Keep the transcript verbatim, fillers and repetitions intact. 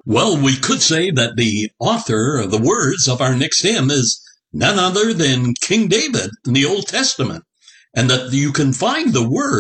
Well, we could say that the author of the words of our next hymn is none other than King David in the Old Testament, and that you can find the words